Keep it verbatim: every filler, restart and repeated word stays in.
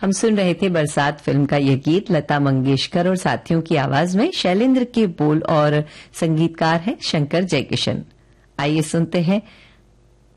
हम सुन रहे थे बरसात फिल्म का यह गीत। लता मंगेशकर और साथियों की आवाज में, शैलेंद्र के बोल और संगीतकार हैं शंकर जयकिशन। आइए सुनते हैं